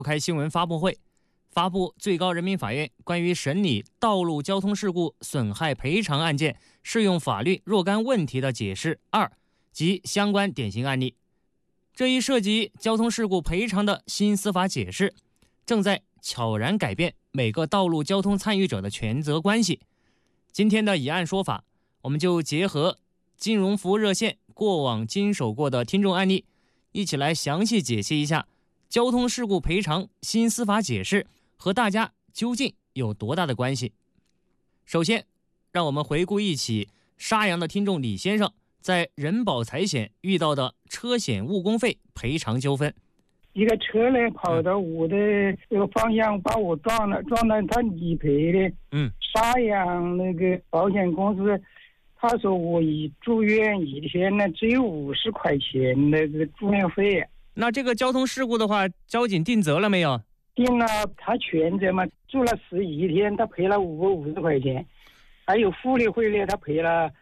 开新闻发布会，发布最高人民法院关于审理道路交通事故损害赔偿案件适用法律若干问题的解释2及相关典型案例。这一涉及交通事故赔偿的新司法解释，正在悄然改变每个道路交通参与者的权责关系。今天的以案说法，我们就结合金融服务热线过往经手过的听众案例，一起来详细解析一下交通事故赔偿新司法解释和大家究竟有多大的关系。首先，让我们回顾一起沙阳的听众李先生在人保财险遇到的车险误工费赔偿纠纷。 一个车呢跑到我的这个方向把我撞到他理赔的。沙阳那个保险公司他说我住院一天呢只有50块钱那个住院费。 那这个交通事故的话，交警定责了没有？ 定了，他全责嘛，住了11天，他赔了550块钱，还有护理费呢，他赔了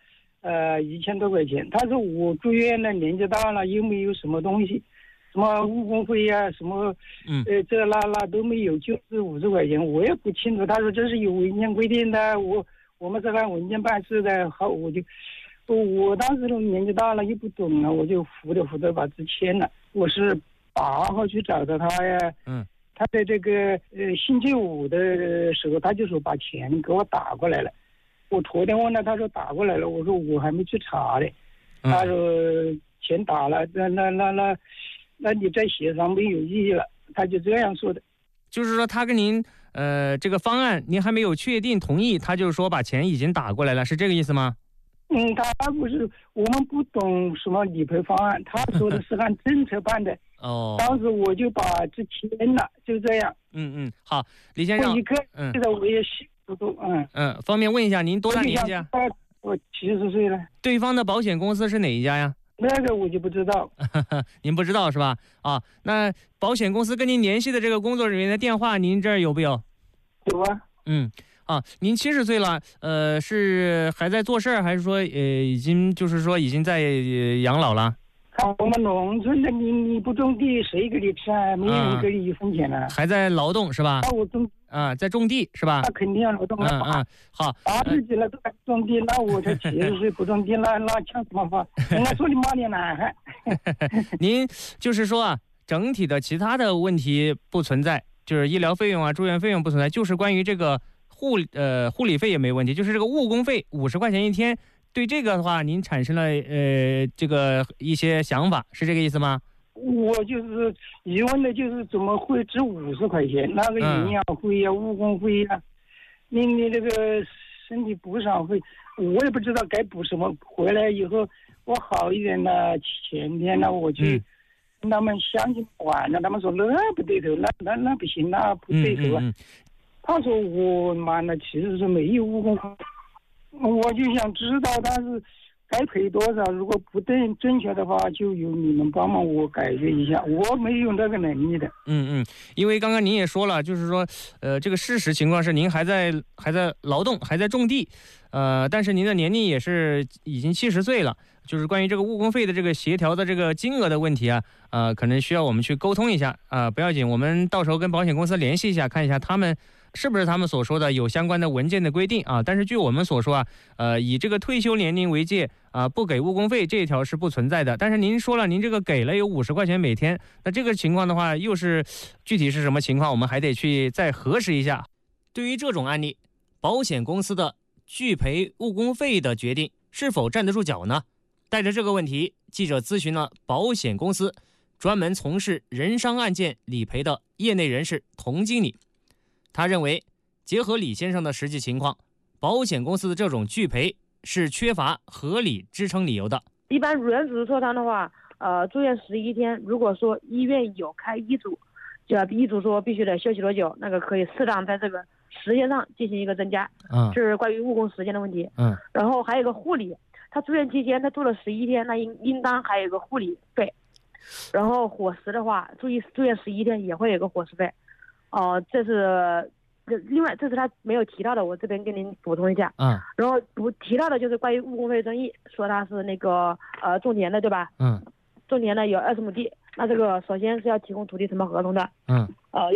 1000多块钱。他说我住院了，年纪大了，又没有什么东西，什么误工费呀，什么这那都没有，就是50块钱，我也不清楚。他说这是有文件规定的，我们是按文件办事的。好，我当时年纪大了又不懂了，我就扶着把字签了。我是8号去找到他呀。他在这个星期五的时候，他就说把钱给我打过来了。我昨天问了，他说打过来了。我说我还没去查嘞。他说钱打了，那你再协商没有意义了。他就这样说的。 就是说他跟您这个方案您还没有确定同意，他就说把钱已经打过来了，是这个意思吗？ 他不是，我们不懂什么理赔方案，他说的是按政策办的。当时我就把这签了，就这样。 好，李先生。 我一个现在我也写不动。 方便问一下您多大年纪啊？ 我70岁了。 对方的保险公司是哪一家呀？ 那个我就不知道。 您不知道是吧？那保险公司跟您联系的这个工作人员的电话您这儿有没有？ 有啊。 您70岁了，是还在做事儿，还是说已经在养老了？ 我们农村的，你不种地，谁给你吃啊？没有人给你1分钱了。 还在劳动是吧？ 我种在种地是吧？ 那肯定要劳动了。 好 ，80几了都在种地，那我才70岁不种地，那抢什么法？人家说你骂你男孩。 您就是说整体的其他的问题不存在，就是医疗费用住院费用不存在，就是关于这个护理费也没问题，就是这个误工费50块钱一天，对这个的话您产生了这个一些想法，是这个意思吗？ 我就是疑问的就是怎么会值50块钱？那个营养费呀、误工费呀，你这个身体补偿费，我也不知道该补什么。回来以后我好一点了，前天呢我去跟他们乡亲玩了，他们说那不对头，那不行，那不对头啊。他说我妈呢，其实是没有误工，我就想知道他是该赔多少，如果不正确的话，就由你们帮忙我改决一下，我没有那个能力的。 因为刚刚您也说了，就是说这个事实情况是您还在劳动，还在种地，但是您的年龄也是已经70岁了，就是关于这个误工费的这个协调的这个金额的问题可能需要我们去沟通一下不要紧，我们到时候跟保险公司联系一下，看一下他们是不是他们所说的有相关的文件的规定但是据我们所说以这个退休年龄为界不给误工费这一条是不存在的。但是您说了，您这个给了有50块钱每天，那这个情况的话，又是具体是什么情况，我们还得去再核实一下。对于这种案例，保险公司的拒赔误工费的决定是否站得住脚呢？带着这个问题，记者咨询了保险公司专门从事人伤案件理赔的业内人士童经理。他认为，结合李先生的实际情况，保险公司的这种拒赔是缺乏合理支撑理由的。 一般如愿手术受伤的话，住院11天，如果说医院有开医嘱，就医嘱说必须得休息多久，那个可以适当在这个时间上进行一个增加。是关于误工时间的问题。然后还有一个护理，他住院期间他住了11天，那应当还有一个护理费。然后伙食的话，住院11天也会有一个伙食费。这是另外，这是他没有提到的，我这边跟您补充一下。然后不提到的就是关于误工费争议，说他是那个种田的，对吧？种田的有20亩地，那这个首先是要提供土地承包合同的。要